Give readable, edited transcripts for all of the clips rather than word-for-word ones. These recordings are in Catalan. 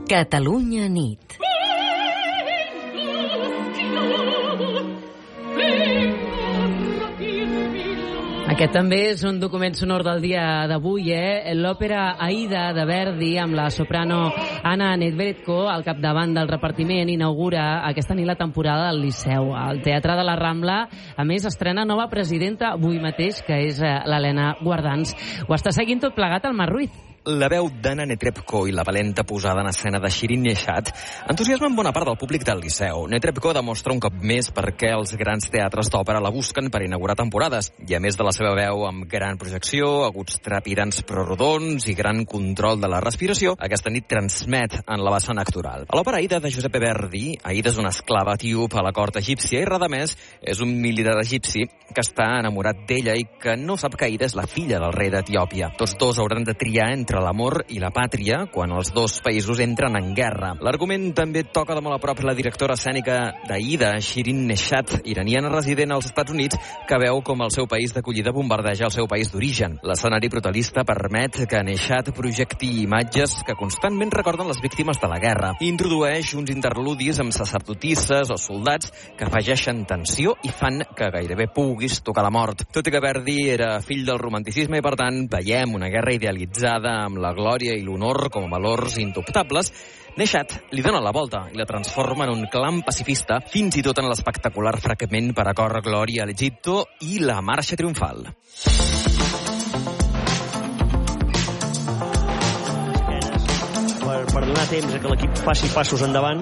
Catalunya nit. Aquest també és un document sonor del dia d'avui, L'òpera Aida de Verdi, amb la soprano Anna Netrebko al capdavant del repartiment, inaugura aquesta nit la temporada del Liceu. Al Teatre de la Rambla, a més, estrena nova presidenta avui mateix, que és l'Helena Guardans. Ho està seguint tot plegat el Marc Ruiz. La veu d'Anna Netrebko i la valenta posada en escena de Shirin Neshat entusiasmen bona part del públic del Liceu. Netrebko demostra un cop més per què els grans teatres d'òpera la busquen per inaugurar temporades. I a més de la seva veu amb gran projecció, aguts trepidants però rodons i gran control de la respiració, aquesta nit transmet en la vessant actoral. A l'òpera Aida de Giuseppe Verdi, Aida és una esclava etíop a la cort egípcia i Radamès és un militar egipci que està enamorat d'ella i que no sap que Aida és la filla del rei d'Etiòpia. Tots dos hauran de triar entre l'amor i la pàtria quan els dos països entren en guerra. L'argument també toca de molt a prop la directora escènica d'Aida, Shirin Neshat, iraniana resident als Estats Units, que veu com el seu país d'acollida bombardeja el seu país d'origen. L'escenari brutalista permet que Neshat projecti imatges que constantment recorden les víctimes de la guerra. Introdueix uns interludis amb sacerdotisses o soldats que afegeixen tensió i fan que gairebé puguis tocar la mort. Tot i que Verdi era fill del romanticisme i, per tant, veiem una guerra idealitzada amb la glòria i l'honor com a valors indubtables, Neshat li dona la volta i la transforma en un clam pacifista, fins i tot en l'espectacular fragment per a cor Glòria a l'Egipto i la marxa triomfal. Per donar temps a que l'equip faci passos endavant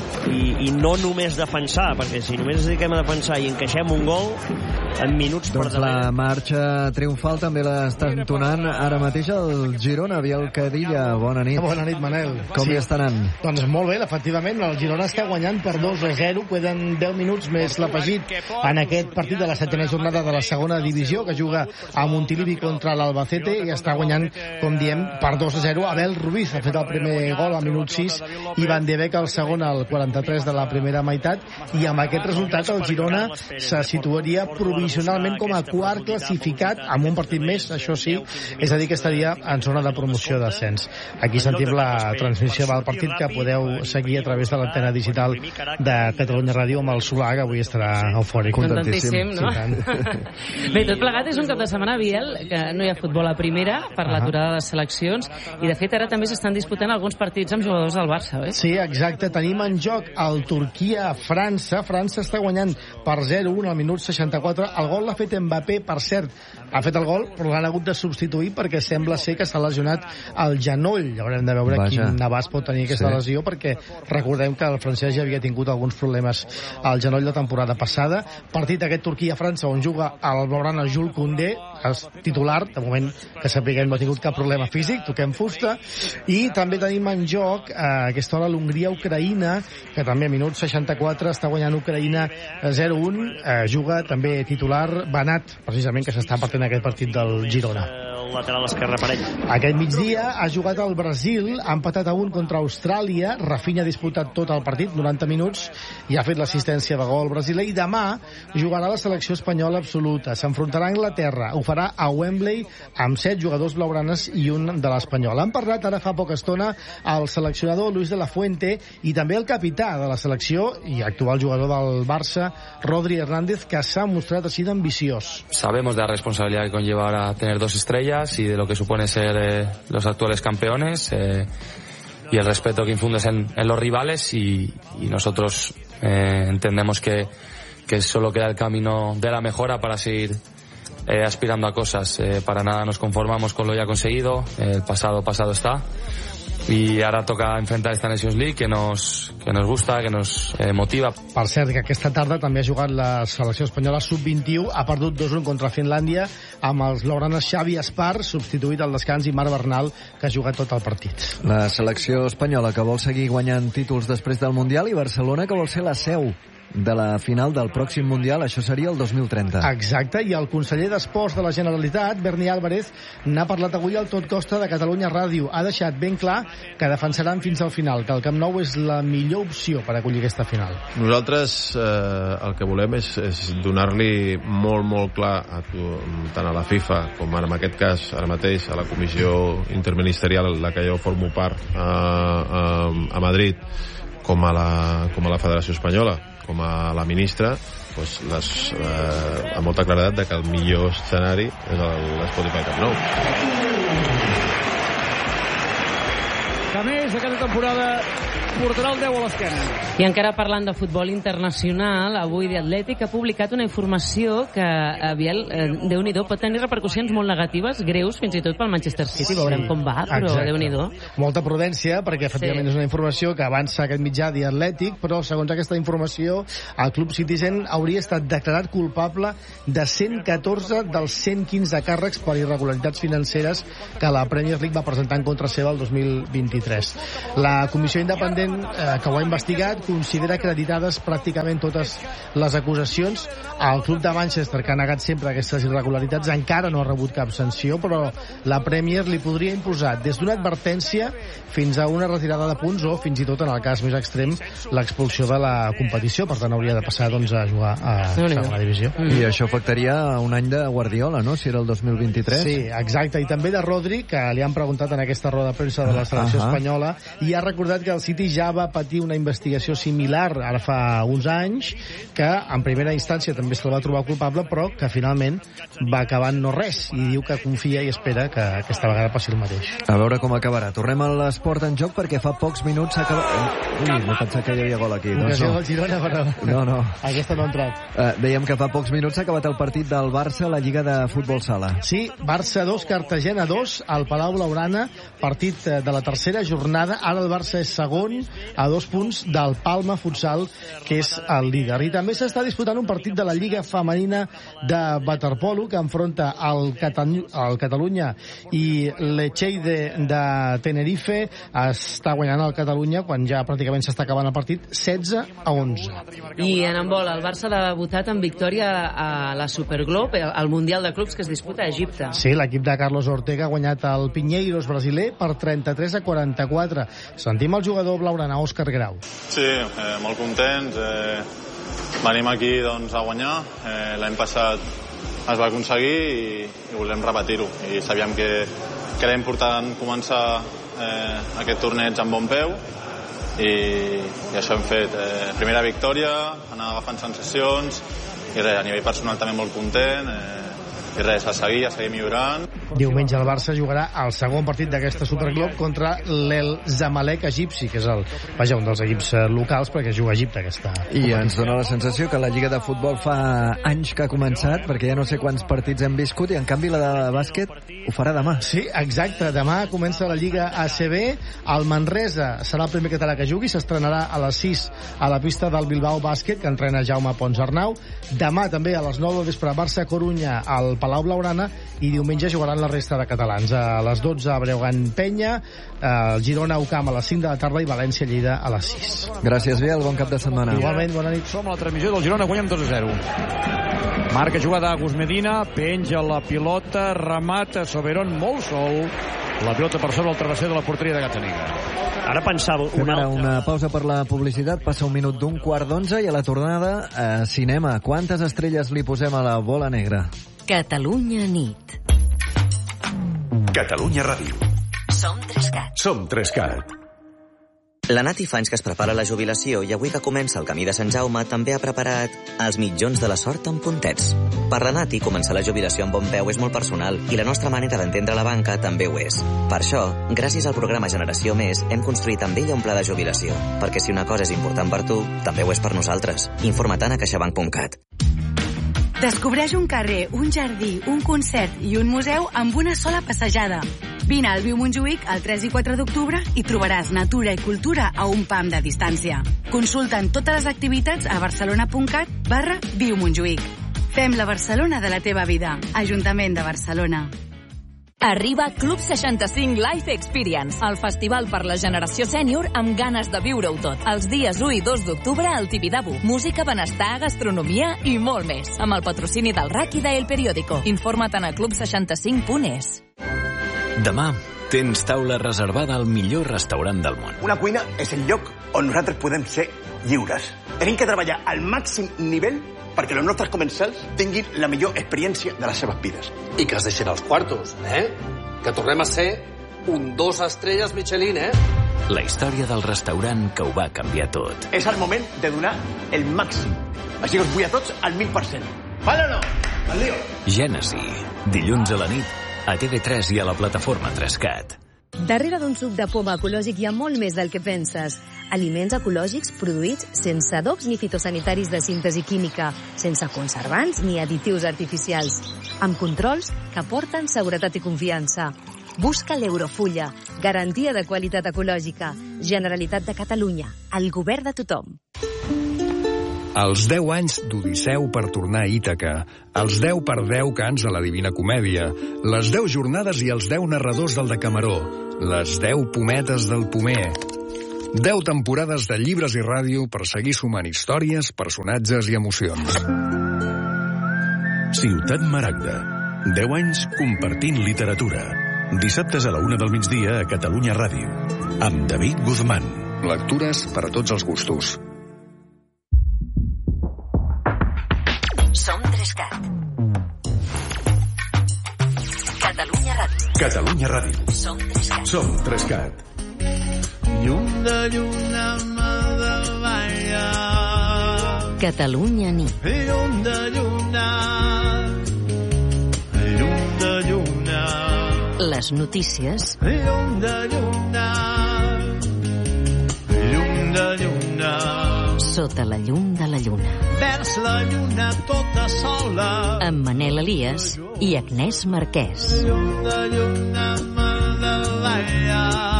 i no només defensar, perquè si només ens dediquem a defensar i encaixem un gol en minuts per doncs la marxa triomfal també l'està entonant ara mateix el Girona. Biel Cadilla, bona nit. Bona nit, Manel. Com hi està anant? Doncs molt bé, efectivament, el Girona està guanyant per 2-0, queden 10 minuts més l'afegit en aquest partit de la 7ª jornada de la segona divisió, que juga a Montilivi contra l'Albacete i està guanyant, com diem, per 2-0. Abel Ruiz ha fet el primer gol al minut 6 i Van de Beek el segon al 43 de la primera meitat, i amb aquest resultat el Girona se situaria provisionalment com a quart classificat amb un partit més, això sí, és a dir que estaria en zona de promoció d'ascens. Aquí sentim la transmissió del partit que podeu seguir a través de l'antena digital de Catalunya Ràdio amb el Solà, que avui estarà eufòric. Contentíssim, no? Sí, bé, tot plegat és un cap de setmana, Biel, que no hi ha futbol a primera per l'aturada de les seleccions, i de fet ara també s'estan disputant alguns partits amb jugadors del Barça, oi? Sí, exacte. Tenim en joc el Turquia-França. França està guanyant per 0-1 al minut 64. El gol l'ha fet Mbappé, per cert. Ha fet el gol, però l'han hagut de substituir perquè sembla ser que s'ha lesionat el genoll. Haurem de veure quin abast pot tenir aquesta lesió, perquè recordem que el francès ja havia tingut alguns problemes al genoll la temporada passada. Partit aquest Turquia-França on juga el blaugrana Jules Koundé, és titular, de moment que sapiguem no ha tingut cap problema físic, toquem fusta. I també tenim en joc a aquesta hora l'Hongria-Ucraïna, que també a minut 64 està guanyant Ucraïna 0-1. Juga també titular Banat, precisament, que s'està partint aquest partit del Girona. El lateral esquerre per ell. Aquest migdia ha jugat el Brasil, ha empatat a 1 contra Austràlia. Rafinha ha disputat tot el partit, 90 minuts, i ha fet l'assistència de gol brasiler. I demà jugarà la selecció espanyola absoluta. S'enfrontarà a Anglaterra. Ho farà a Wembley amb 7 jugadors blaugranes i un de l'Espanyol. Han parlat ara fa poca estona el seleccionador Luis de la Fuente i també el capità de la selecció i actual jugador del Barça, Rodri Hernández, que s'ha mostrat així d'ambiciós. Sabemos de la responsabilidad que conlleva ahora tener 2 estrellas y de lo que supone ser los actuales campeones y el respeto que infundes en los rivales y nosotros entendemos que solo queda el camino de la mejora para seguir aspirando a cosas. Para nada nos conformamos con lo ya conseguido, el pasado está. I ara toca enfrentar esta Nations League que nos gusta, que nos motiva. Per cert, que aquesta tarda també ha jugat la selecció espanyola sub-21, ha perdut 2-1 contra Finlàndia amb els blaugranes Xavi Espar, substituït al descans, i Marc Bernal, que ha jugat tot el partit. La selecció espanyola que vol seguir guanyant títols després del Mundial, i Barcelona que vol ser la seu de la final del pròxim Mundial. Això seria el 2030. Exacte, i el conseller d'Esports de la Generalitat, Berni Álvarez, n'ha parlat avui al Tot Costa de Catalunya Ràdio. Ha deixat ben clar que defensaran fins al final, que el Camp Nou és la millor opció per acollir aquesta final. Nosaltres el que volem és donar-li molt clar tant a la FIFA com en aquest cas ara mateix a la comissió interministerial, la que jo formo part a Madrid, com a la Federació Espanyola, com a la ministra, doncs amb molta claredat que el millor escenari és l'Spotify Camp Nou. Que més, aquesta temporada portarà el 10 a l'esquena. I encara parlant de futbol internacional, avui The Athletic ha publicat una informació que, Biel, Déu-n'hi-do, pot tenir repercussions molt negatives, greus, fins i tot pel Manchester City. Veurem com va, però Déu-n'hi-do. Molta prudència, perquè efectivament és una informació que avança aquest mitjà The Athletic, però segons aquesta informació, el Club Citizen hauria estat declarat culpable de 114 dels 115 càrrecs per irregularitats financeres que la Premier League va presentar en contra seva el 2023. La comissió independent que ho ha investigat considera acreditades pràcticament totes les acusacions. El club de Manchester, que ha negat sempre aquestes irregularitats, encara no ha rebut cap sanció, però la Premier li podria imposar des d'una advertència fins a una retirada de punts o fins i tot, en el cas més extrem, l'expulsió de la competició. Per tant, hauria de passar a jugar a segona divisió. I això afectaria un any de Guardiola, no?, si era el 2023. Sí, exacte. I també de Rodri, que li han preguntat en aquesta roda de premsa de la selecció espanyola, i ha recordat que el City ja va patir una investigació similar ara fa uns anys, que en primera instància també se'l va trobar culpable, però que finalment va acabar no res, i diu que confia i espera que aquesta vegada passi el mateix. A veure com acabarà. Tornem a l'esport en joc, perquè fa pocs minuts s'ha acabat... Ui, m'he pensat que hi havia gol aquí. Ocasió del Girona, però... No. Aquesta no ha entrat. Dèiem que fa pocs minuts s'ha acabat el partit del Barça a la Lliga de Futbol Sala. Sí, Barça 2, Cartagena 2, al Palau Blaugrana, partit de la tercera jornada. Ara el Barça és segon, a 2 punts del Palma Futsal, que és el líder. I també s'està disputant un partit de la Lliga Femenina de waterpolo, que enfronta el Catalunya i l'Echeide de Tenerife. Està guanyant el Catalunya quan ja pràcticament s'està acabant el partit, 16-11. I en handbol, el Barça ha debutat amb victòria a la Superglobe, al Mundial de Clubs que es disputa a Egipte. Sí, l'equip de Carlos Ortega ha guanyat el Pinheiros brasiler per 33-44. Sentim el jugador blaugrana, Òscar Grau. Sí, molt contents. Venim aquí doncs, a guanyar. L'any passat es va aconseguir i volem repetir-ho. I sabíem que era important començar aquest torneig amb bon peu i això hem fet. Primera victòria, anar agafant sensacions i res, a nivell personal també molt content. I res, a seguir millorant. Diumenge el Barça jugarà el segon partit d'aquesta Superglobe contra l'El Zamalek egipci, que és un dels equips locals, perquè juga a Egipte aquesta. I ens dona la sensació que la Lliga de Futbol fa anys que ha començat, perquè ja no sé quants partits hem viscut, i en canvi la de bàsquet ho farà demà. Sí, exacte. Demà comença la Lliga ACB. El Manresa serà el primer català que jugui, s'estrenarà a les 6 a la pista del Bilbao Bàsquet, que entrena Jaume Pons Arnau. Demà també a les 9 del vespre Barça-Corunya al Palau Blaugrana, i diumenge jugaran la resta de catalans. A les 12 a Breogán Penya, el Girona Ucam a les 5 de la tarda i València Lleida a les 6. Gràcies, Biel, bon cap de setmana. Igualment, bona nit. Som a la transmissió del Girona, guanyem 2-0. Marca jugada a Agus Medina, penja la pilota, remata Soberón molt sol, la pilota per sobre el travesser de la porteria de Gazzaniga. Ara pensava una pausa per la publicitat, passa un minut d'un 11:15 i a la tornada cinema. Quantes estrelles li posem a la bola negra? Catalunya nit. Catalunya Ràdio. Som 3CAT. Som 3CAT. La Nati fa anys que es prepara la jubilació i avui que comença el camí de Sant Jaume també ha preparat els mitjons de la sort amb puntets. Per la Nati, començar la jubilació amb bon peu és molt personal i la nostra manera d'entendre la banca també ho és. Per això, gràcies al programa Generació Més, hem construït amb ella un pla de jubilació, perquè si una cosa és important per tu, també ho és per nosaltres. Informa-te'n a caixabank.cat. Descobreix un carrer, un jardí, un concert i un museu amb una sola passejada. Vine al Viu Montjuïc el 3 i 4 d'octubre i trobaràs natura i cultura a un pam de distància. Consulta'n totes les activitats a barcelona.cat/Viu Montjuïc. Fem la Barcelona de la teva vida. Ajuntament de Barcelona. Arriba Club 65 Life Experience, el festival per la generació sènior amb ganes de viure-ho tot. Els dies 1 i 2 d'octubre al Tibidabo. Música, benestar, gastronomia i molt més. Amb el patrocini del RAC i d'El Periódico. Informa't a club65.es. Demà tens taula reservada al millor restaurant del món. Una cuina és el lloc on nosaltres podem ser lliures. Tenim que treballar al màxim nivell perquè els nostres comensals tinguin la millor experiència de les seves vides. I que es deixen els quartos, Que tornem a ser un 2 estrelles Michelin, La història del restaurant que ho va canviar tot. És el moment de donar el màxim. Així que us vull a tots al 1000%. Vale o no? Al lío. Gènesi, dilluns a la nit, a TV3 i a la plataforma 3CAT. Darrere d'un suc de poma ecològic hi ha molt més del que penses. Aliments ecològics produïts sense adobs ni fitosanitaris de síntesi química, sense conservants ni additius artificials, amb controls que aporten seguretat i confiança. Busca l'Eurofulla, garantia de qualitat ecològica. Generalitat de Catalunya, el govern de tothom. Els 10 anys d'Odisseu per tornar a Ítaca, els 10 per 10 cants a la Divina Comèdia, les 10 jornades i els 10 narradors del Decameró, les 10 pometes del Pomer, 10 temporades de llibres i ràdio per seguir sumant històries, personatges i emocions. Ciutat Maragda. 10 anys compartint literatura. Dissabtes a la 1 del migdia a Catalunya Ràdio. Amb David Guzmán. Lectures per a tots els gustos. Som 3CAT. Catalunya Ràdio. Catalunya Ràdio. Som 3CAT. Som 3CAT. Llum de lluna mà de balla. Catalunya nit. Llum de lluna. Llum de lluna. Les notícies. Llum de lluna. Llum de lluna. Sota la llum de la lluna. Vers la lluna tota sola. Amb Manel Elias i Agnès Marquès. Llum de lluna mà de balla.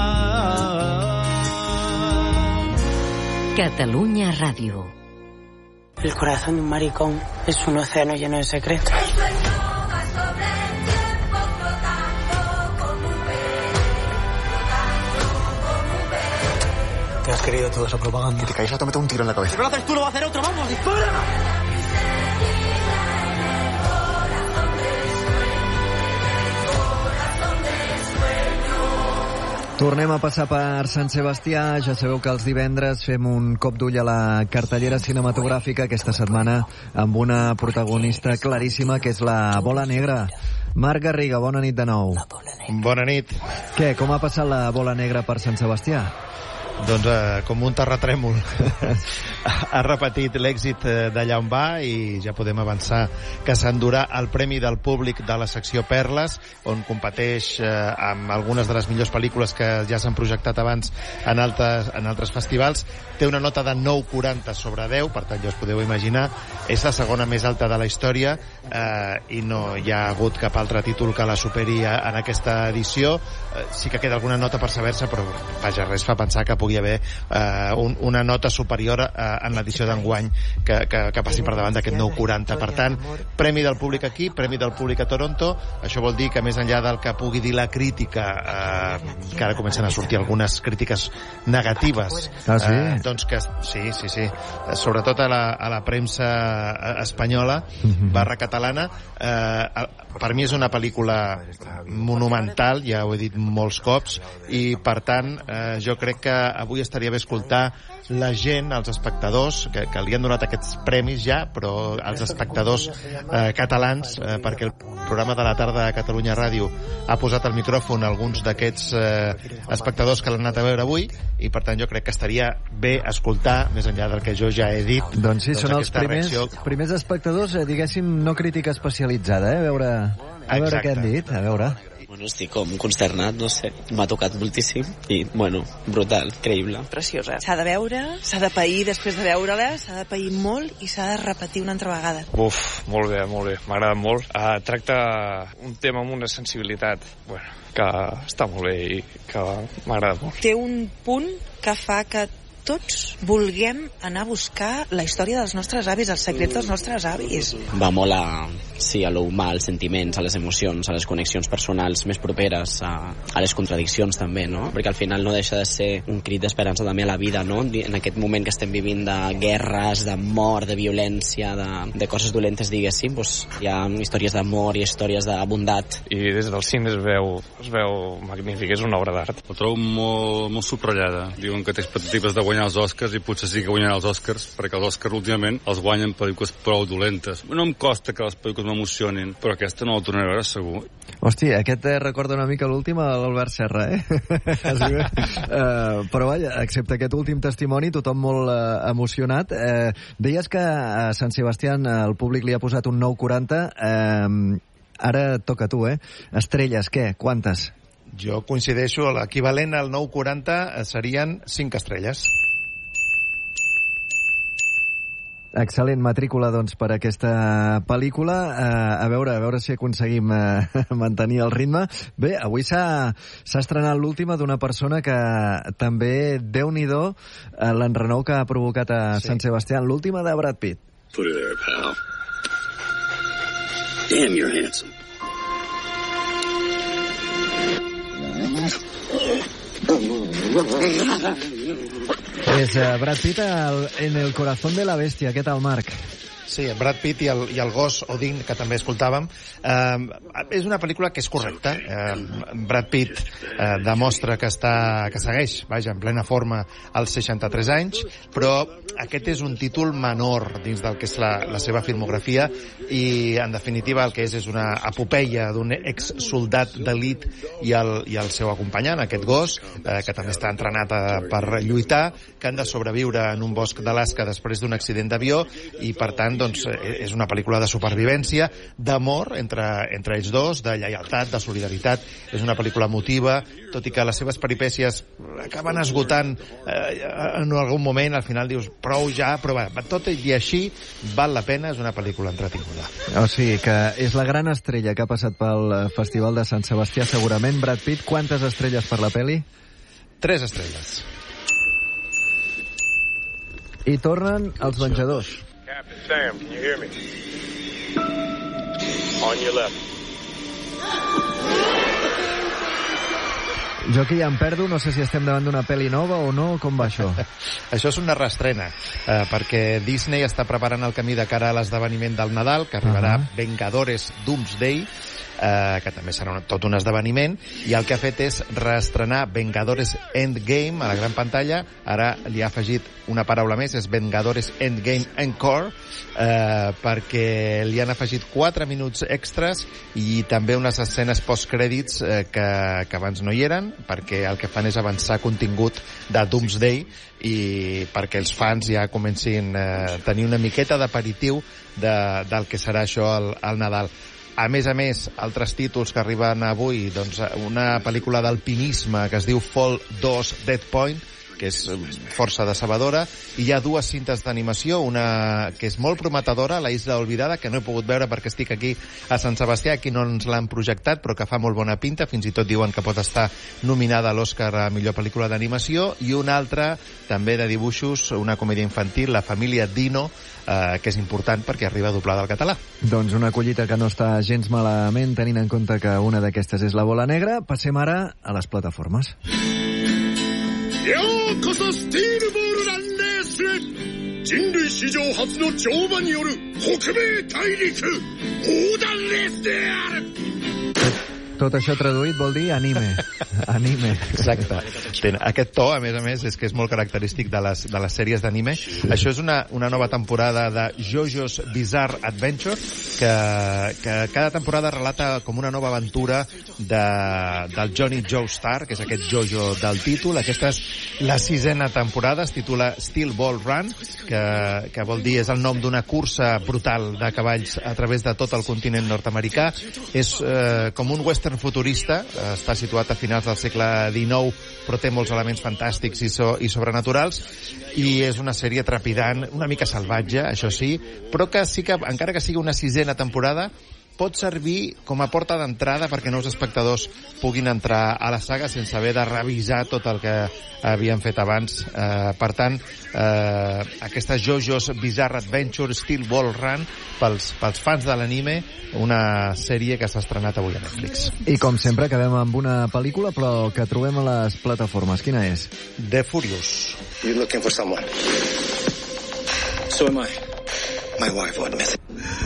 Catalunya Ràdio. El corazón de un maricón es un océano lleno de secretos. Te has querido toda esa propaganda. Que te caes a te meto un tiro en la cabeza. Si no lo haces tú, lo va a hacer otro. ¡Vamos, dispara! Tornem a passar per Sant Sebastià. Ja sabeu que els divendres fem un cop d'ull a la cartellera cinematogràfica aquesta setmana amb una protagonista claríssima que és la Bola Negra. Marc Garriga, bona nit de nou. Bona nit. Què, com ha passat la Bola Negra per Sant Sebastià? Doncs com un terratrèmol. Ha repetit l'èxit d'allà on va i ja podem avançar que s'endurà el Premi del Públic de la secció Perles, on competeix amb algunes de les millors pel·lícules que ja s'han projectat abans en altres festivals. Té una nota de 9,40 sobre 10, per tant ja us podeu imaginar, és la segona més alta de la història i no hi ha hagut cap altre títol que la superi en aquesta edició. Sí que queda alguna nota per saber-se, però vaja, res fa pensar que pugui haver una nota superior en l'edició d'enguany que passi per davant d'aquest 9,40. Per tant, Premi del Públic aquí, Premi del Públic a Toronto. Això vol dir que més enllà del que pugui dir la crítica, que ara comencen a sortir algunes crítiques negatives, doncs que sí, sobretot a la premsa espanyola barra catalana, per mi és una pel·lícula monumental, ja ho he dit molts cops, i per tant jo crec que avui estaria bé escoltar la gent, els espectadors, que li han donat aquests premis ja, però els espectadors catalans, perquè el programa de la tarda a Catalunya Ràdio ha posat al micròfon alguns d'aquests espectadors que l'han anat a veure avui, i per tant jo crec que estaria bé escoltar, més enllà del que jo ja he dit. Doncs sí, són els primers espectadors, diguéssim, no crítica especialitzada, a veure què han dit, a veure. Bueno, estic com consternat, no sé. M'ha tocat moltíssim i, bueno, brutal, creïble. Preciosa. S'ha de veure, s'ha de pair després de veure-la, s'ha de pair molt i s'ha de repetir una altra vegada. Uf, molt bé, m'ha agradat molt. Tracta un tema amb una sensibilitat, bueno, que està molt bé i que m'ha agradat molt. Té un punt que fa que tots vulguem anar a buscar la història dels nostres avis, els secrets dels nostres avis. Va molt a lo humà, als sentiments, a les emocions, a les connexions personals més properes, a les contradiccions també, no? Perquè al final no deixa de ser un crit d'esperança també a la vida, no? En aquest moment que estem vivint de guerres, de mort, de violència, de coses dolentes, diguéssim, doncs hi ha històries d'amor i històries de bondat. I des del cine es veu magnífic, és una obra d'art. La trobo molt subratllada. Diuen que té expectatives de guanyar els Oscars i potser sí que guanyarà els Oscars, perquè els Oscars últimament els guanyen pel·lícules prou dolentes. No em costa que les pel·lícules m'emocionin, però aquesta no la tornaré a veure segur. Hòstia, aquest recorda una mica l'última de l'Albert Serra, però vaja, excepte aquest últim testimoni, tothom molt emocionat. Deies que a Sant Sebastià el públic li ha posat un 9,40. Ara toca a tu, Estrelles, què? Quantes? Jo coincideixo, l'equivalent al 9,40 serien 5 estrelles. Excel·lent matrícula, doncs, per aquesta pel·lícula. A veure si aconseguim mantenir el ritme. Bé, avui s'ha estrenat l'última d'una persona que també, Déu-n'hi-do, l'enrenou que ha provocat a Sant Sebastià, l'última de Brad Pitt. Put it there, pal. Damn, you're handsome. És Brad Pitt en el corazón de la bestia. Què tal, Marc? Sí, Brad Pitt i el gos Odin, que també escoltàvem. És una pel·lícula que és correcta. Brad Pitt demostra que segueix, vaja, en plena forma als 63 anys, però aquest és un títol menor dins del que és la seva filmografia i, en definitiva, el que és una epopeia d'un exsoldat d'elit i el seu acompanyant, aquest gos, que també està entrenat per lluitar, que han de sobreviure en un bosc d'Alaska després d'un accident d'avió i, per tant, doncs, és una pel·lícula de supervivència, d'amor entre ells dos, de lleialtat, de solidaritat. És una pel·lícula emotiva, tot i que les seves peripècies acaben esgotant en algun moment. Al final dius, prou ja, però tot i així val la pena, és una pel·lícula entretinguda. O sigui que és la gran estrella que ha passat pel Festival de Sant Sebastià, segurament. Brad Pitt, quantes estrelles per la peli? 3 estrelles. I tornen els venjadors. Captain Sam, can you hear me? On your left. Jo aquí ja em perdo, no sé si estem davant d'una pel·li nova o no, com va això? Això és una reestrena, perquè Disney està preparant el camí de cara a l'esdeveniment del Nadal, que arribarà Vengadores Doomsday, que també serà tot un esdeveniment, i el que ha fet és reestrenar Vengadores Endgame a la gran pantalla. Ara li ha afegit una paraula més, és Vengadores Endgame Encore, perquè li han afegit 4 minuts extras i també unes escenes postcrèdits que abans no hi eren, perquè el que fan és avançar contingut de Doomsday i perquè els fans ja comencin a tenir una miqueta d'aperitiu del que serà això al Nadal. A més, altres títols que arriben avui, doncs una pel·lícula d'alpinisme que es diu Fall 2 Dead Point, que és força decebedora, i hi ha 2 cintes d'animació, una que és molt prometedora, La Isla Olvidada, que no he pogut veure perquè estic aquí a Sant Sebastià, aquí no ens l'han projectat, però que fa molt bona pinta, fins i tot diuen que pot estar nominada a l'Oscar a millor pel·lícula d'animació, i una altra, també de dibuixos, una comèdia infantil, La família Dino, que és important perquè arriba doblada al català. Doncs una collita que no està gens malament, tenint en compte que una d'aquestes és La Bola Negra. Passem ara a les plataformes. ようこそスティールボールランレースへ人類史上初の乗馬による北米大陸横断レースである Tot això traduït vol dir anime. Anime. Exacte. Aquest to, a més, és que és molt característic de les sèries d'anime. Això és una nova temporada de JoJo's Bizarre Adventure, que cada temporada relata com una nova aventura del Johnny Joestar, que és aquest JoJo del títol. Aquesta és la 6a temporada, es titula Steel Ball Run, que vol dir, és el nom d'una cursa brutal de cavalls a través de tot el continent nord-americà. És com un western futurista, està situat a finals del segle XIX, però té molts elements fantàstics i sobrenaturals, i és una sèrie trepidant, una mica salvatge, això sí, però que sí que, encara que sigui una 6a temporada, pot servir com a porta d'entrada perquè nous espectadors puguin entrar a la saga sense haver de revisar tot el que havien fet abans. Per tant, aquesta JoJo's Bizarre Adventure Steel Ball Run pels fans de l'anime, una sèrie que s'ha estrenat avui a Netflix. I com sempre acabem amb una pel·lícula però que trobem a les plataformes. Quina és? The Furious. You're looking for someone. So am I. My wife won't miss it.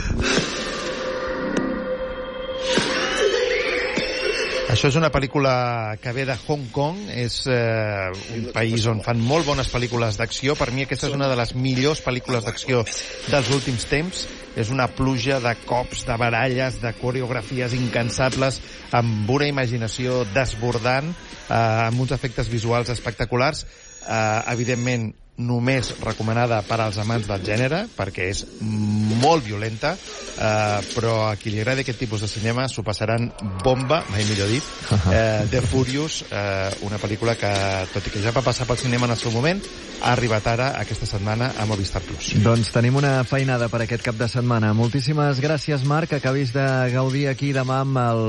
Això és una pel·lícula que ve de Hong Kong, és un país on fan molt bones pel·lícules d'acció. Per mi aquesta és una de les millors pel·lícules d'acció dels últims temps. És una pluja de cops, de baralles, de coreografies incansables, amb una imaginació desbordant, amb uns efectes visuals espectaculars. Evidentment, només recomanada per als amants del gènere, perquè és molt violenta, però a qui li agradi aquest tipus de cinema s'ho passaran bomba, mai millor dit. The Furious, una pel·lícula que, tot i que ja va passar pel cinema en el seu moment, ha arribat ara, aquesta setmana, a Movistar Plus. Doncs tenim una feinada per aquest cap de setmana. Moltíssimes gràcies, Marc, que acabis de gaudir aquí demà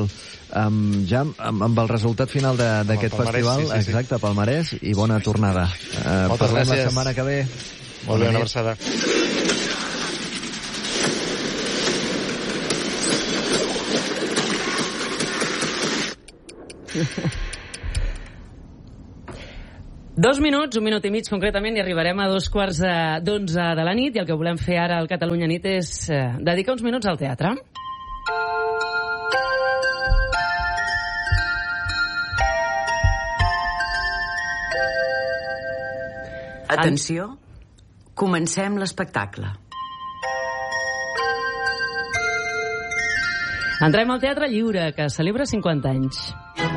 amb el resultat final d'aquest festival. Sí. Exacte, palmarès, i bona tornada. Moltes gràcies. La setmana que ve. Molt bé, una abraçada. Dos minuts, un minut i mig concretament, i arribarem a 11:15 de la nit, i el que volem fer ara al Catalunya Nit és dedicar uns minuts al teatre. Atenció, comencem l'espectacle. Entrem al Teatre Lliure, que celebra 50 anys.